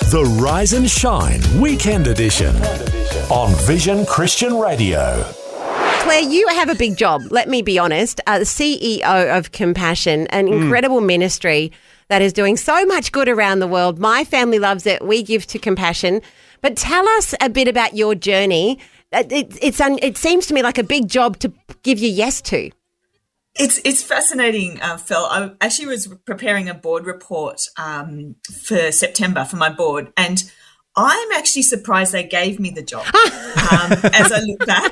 The Rise and Shine Weekend Edition on Vision Christian Radio. Claire, you have a big job, let me be honest. The CEO of Compassion, an incredible ministry that is doing so much good around the world. My family loves it. We give to Compassion. But tell us a bit about your journey. It seems to me like a big job to give you yes to. It's fascinating, Phil. I actually was preparing a board report for September for my board, and I'm actually surprised they gave me the job as I look back.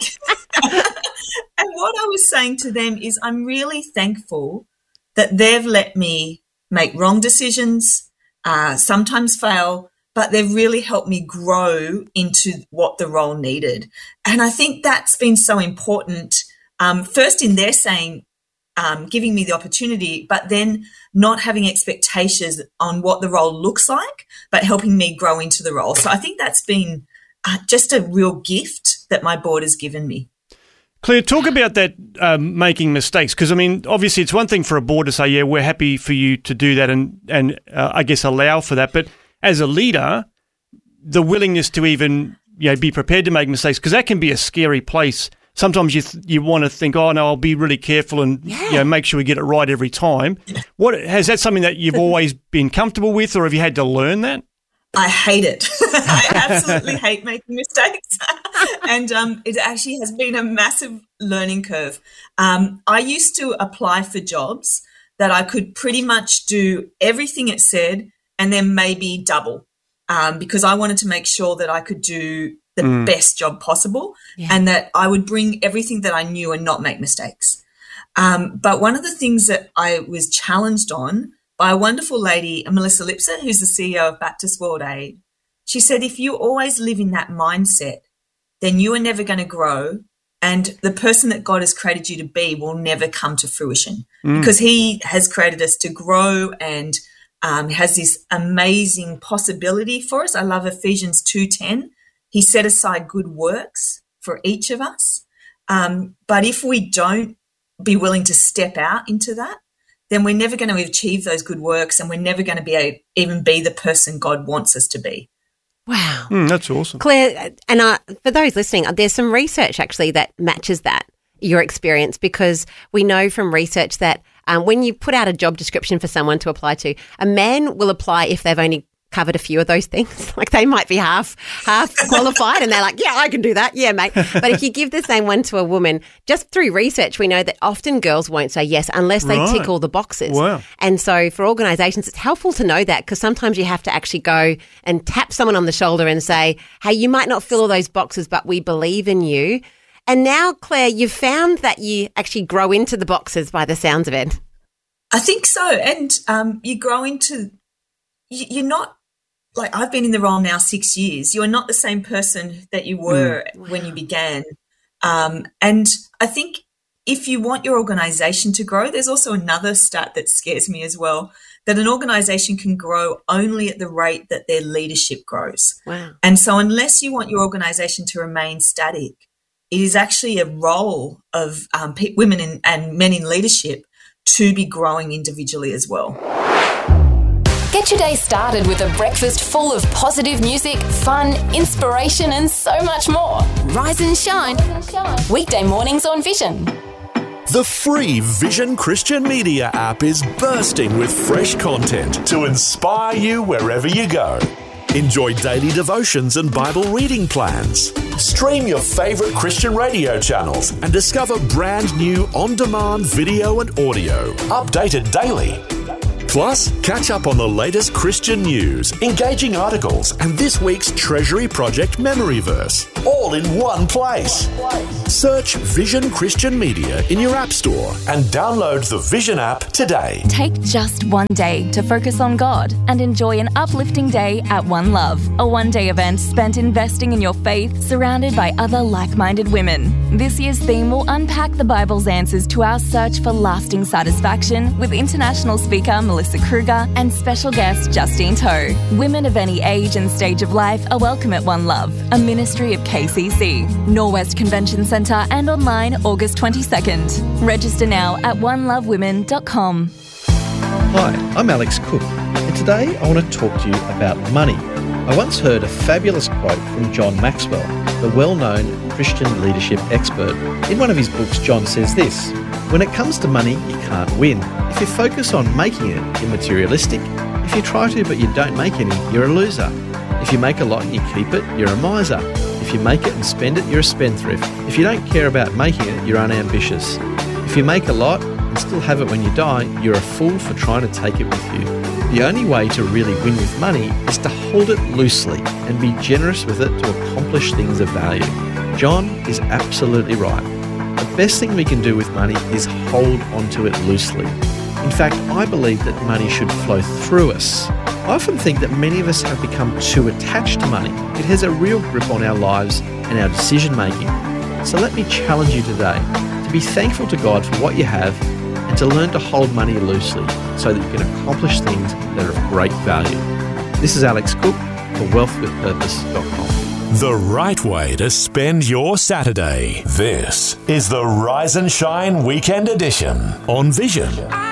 And what I was saying to them is I'm really thankful that they've let me make wrong decisions, sometimes fail, but they've really helped me grow into what the role needed. And I think that's been so important, first in their saying, giving me the opportunity, but then not having expectations on what the role looks like, but helping me grow into the role. So I think that's been just a real gift that my board has given me. Claire, talk about that making mistakes, because, I mean, obviously it's one thing for a board to say, yeah, we're happy for you to do that and I guess allow for that. But as a leader, the willingness to even be prepared to make mistakes, because that can be a scary place. Sometimes you want to think, oh, no, I'll be really careful and make sure we get it right every time. Has that something that you've always been comfortable with, or have you had to learn that? I hate it. I absolutely hate making mistakes. And it actually has been a massive learning curve. I used to apply for jobs that I could pretty much do everything it said and then maybe double, because I wanted to make sure that I could do the best job possible and that I would bring everything that I knew and not make mistakes. But one of the things that I was challenged on by a wonderful lady, Melissa Lipset, who's the CEO of Baptist World Aid, she said, if you always live in that mindset, then you are never going to grow, and the person that God has created you to be will never come to fruition, because he has created us to grow and has this amazing possibility for us. I love Ephesians 2:10. He set aside good works for each of us. But if we don't be willing to step out into that, then we're never going to achieve those good works, and we're never going to even be the person God wants us to be. Wow. That's awesome. Claire, and for those listening, there's some research actually that matches that, your experience, because we know from research that when you put out a job description for someone to apply to, a man will apply if they've only covered a few of those things. Like they might be half qualified and they're like, yeah, I can do that. Yeah, mate. But if you give the same one to a woman, just through research, we know that often girls won't say yes unless they tick all the boxes. Wow. And so for organisations, it's helpful to know that, because sometimes you have to actually go and tap someone on the shoulder and say, hey, you might not fill all those boxes, but we believe in you. And now, Claire, you've found that you actually grow into the boxes by the sounds of it. I think so. And you grow into, you're not, like I've been in the role now 6 years. You are not the same person that you were when you began. And I think if you want your organisation to grow, there's also another stat that scares me as well, that an organisation can grow only at the rate that their leadership grows. Wow. And so unless you want your organisation to remain static, it is actually a role of women and men in leadership to be growing individually as well. Get your day started with a breakfast full of positive music, fun, inspiration, and so much more. Rise and shine. Weekday mornings on Vision. The free Vision Christian Media app is bursting with fresh content to inspire you wherever you go. Enjoy daily devotions and Bible reading plans. Stream your favourite Christian radio channels and discover brand new on-demand video and audio, updated daily. Plus, catch up on the latest Christian news, engaging articles, and this week's Treasury Project Memory Verse, all in one place. Search Vision Christian Media in your app store and download the Vision app today. Take just one day to focus on God and enjoy an uplifting day at One Love, a one-day event spent investing in your faith, surrounded by other like-minded women. This year's theme will unpack the Bible's answers to our search for lasting satisfaction with international speaker Melissa Kruger and special guest Justine Toe. Women of any age and stage of life are welcome at One Love, a ministry of KCC, Norwest Convention Centre, and online August 22nd. Register now at onelovewomen.com. Hi, I'm Alex Cook, and today I want to talk to you about money. I once heard a fabulous quote from John Maxwell, the well-known Christian leadership expert. In one of his books, John says this: "When it comes to money, you can't win. If you focus on making it, you're materialistic. If you try to but you don't make any, you're a loser. If you make a lot and you keep it, you're a miser. If you make it and spend it, you're a spendthrift. If you don't care about making it, you're unambitious. If you make a lot and still have it when you die, you're a fool for trying to take it with you." The only way to really win with money is to hold it loosely and be generous with it to accomplish things of value. John is absolutely right. The best thing we can do with money is hold onto it loosely. In fact, I believe that money should flow through us. I often think that many of us have become too attached to money. It has a real grip on our lives and our decision making. So let me challenge you today to be thankful to God for what you have and to learn to hold money loosely so that you can accomplish things that are of great value. This is Alex Cook for wealthwithpurpose.com. The right way to spend your Saturday. This is the Rise and Shine Weekend Edition on Vision.